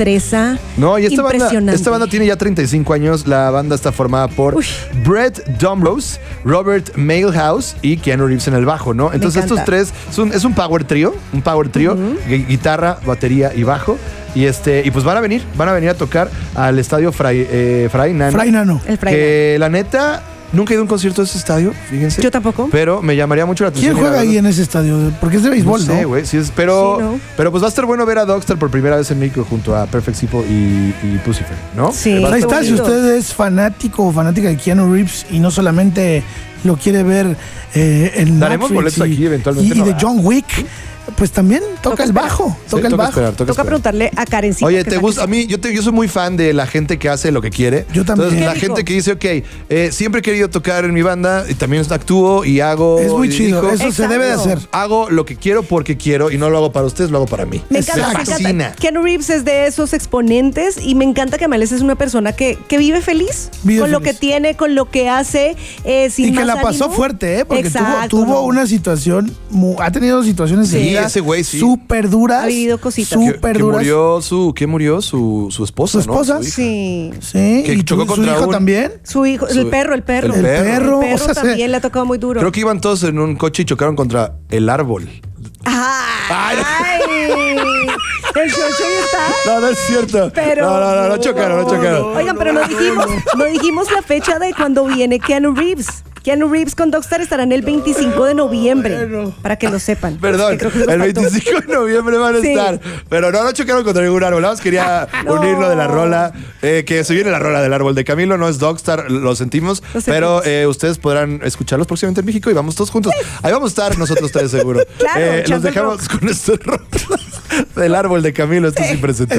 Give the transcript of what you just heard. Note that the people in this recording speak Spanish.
destreza. No, y impresionante. esta banda tiene ya 35 años. La banda está formada por Brett Domrose, Robert Mailhouse y Keanu Reeves en el bajo, ¿no? Entonces estos tres es un power trío, guitarra, batería y bajo. Y pues van a venir a tocar al estadio Fray Nano. El Fray Que la neta, nunca he ido a un concierto de ese estadio, fíjense. Yo tampoco. Pero me llamaría mucho la atención. ¿Quién juega ahí en ese estadio? Porque es de béisbol, ¿no? No sé, güey. Sí, pero pues va a estar bueno ver a Dogstar por primera vez en México junto a Perfect Simple y Puscifer, ¿no? Sí. Ahí está, si usted es fanático o fanática de Keanu Reeves y no solamente lo quiere ver en Daremos Matrix boletos aquí eventualmente. y de John Wick, pues también toca el bajo. Toca el bajo. Toca preguntarle a Karencita. Oye, ¿te gusta? A mí, yo soy muy fan de la gente que hace lo que quiere. Yo también. Entonces, la gente que dice, ok, siempre he querido tocar en mi banda y también actúo y hago. Es muy chido, eso se debe de hacer. Hago lo que quiero porque quiero y no lo hago para ustedes, lo hago para mí. Me encanta, me fascina. Keanu Reeves es de esos exponentes y me encanta que Amales es una persona que vive feliz con lo que tiene, con lo que hace, sin y que más la pasó ánimo. fuerte, porque Exacto, tuvo una situación, ha tenido situaciones de vida ese güey, sí. súper duras. Ha vivido cositas. Súper duras. ¿Qué murió? Su esposa, ¿Su esposa? ¿no? Sí. Sí. Que ¿Y chocó su contra hijo un- también? Su hijo, el perro. El perro. El O sea, también le ha tocado muy duro. Creo que iban todos en un coche y chocaron contra el árbol. ¡Ay! ¿El chocho está? No es cierto. Pero- No chocaron. Oigan, pero no dijimos la fecha de cuando viene Keanu Reeves. Keanu Reeves con Dogstar estarán el 25 de noviembre. Para que lo sepan. Perdón, Que creo que nos el faltó. 25 de noviembre van a Sí. estar. Pero no chocaron contra ningún árbol. Nada más quería unirlo de la rola. Que se viene la rola del árbol de Camilo. No es Dogstar, lo sentimos. Pero ustedes podrán escucharlos próximamente en México y vamos todos juntos. Ahí vamos a estar nosotros tres seguro. Claro, Los echando el dejamos con este rola del árbol de Camilo. Esto es impresentable.